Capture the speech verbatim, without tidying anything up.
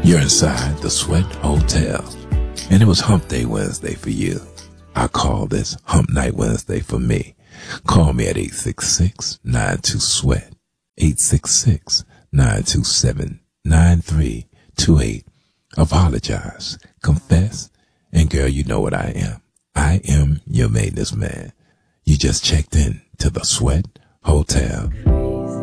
You're inside the Sweat Hotel, and it was Hump Day Wednesday for you. I call this Hump Night Wednesday for me. Call me at eight six six, nine two, SWEAT, eight six six, nine two seven, nine three two eight. Apologize, confess, and girl, you know what I am. I am your maintenance man. You just checked in to the Sweat Hotel.